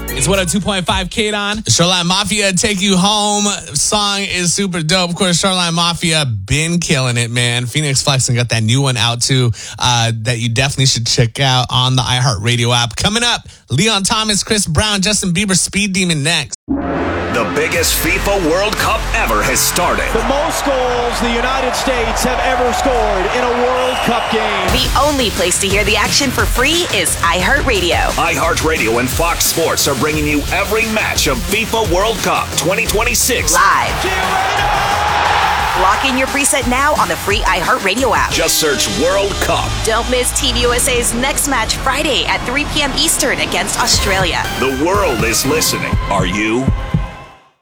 It's 102.5 K-Don. Shoreline Mafia, Take You Home. Song is super dope. Of course, Shoreline Mafia been killing it, man. Phoenix Flexing got that new one out too that you definitely should check out on the iHeartRadio app. Coming up, Leon Thomas, Chris Brown, Justin Bieber, Speed Demon next. The biggest FIFA World Cup ever has started. The most goals the United States have ever scored in a World Cup game. The only place to hear the action for free is iHeartRadio. iHeartRadio and Fox Sports are bringing you every match of FIFA World Cup 2026 live. Lock in your preset now on the free iHeartRadio app. Just search World Cup. Don't miss Team USA's next match Friday at 3 p.m. Eastern against Australia. The world is listening. Are you?